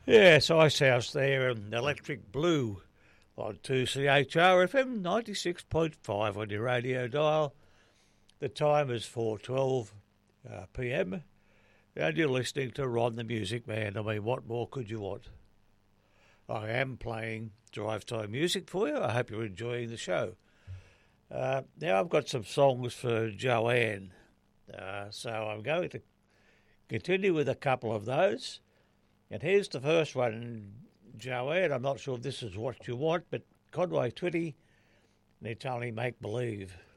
Yes, Ice House there and Electric Blue on 2CHR FM 96.5 on your radio dial. The time is 4:12 p.m. and you're listening to Ron the Music Man. I mean, what more could you want? I am playing drive time music for you. I hope you're enjoying the show. Now I've got some songs for Joanne, so I'm going to continue with a couple of those. And here's the first one, Joanne. I'm not sure if this is what you want, but Conway Twitty, and it's only make believe.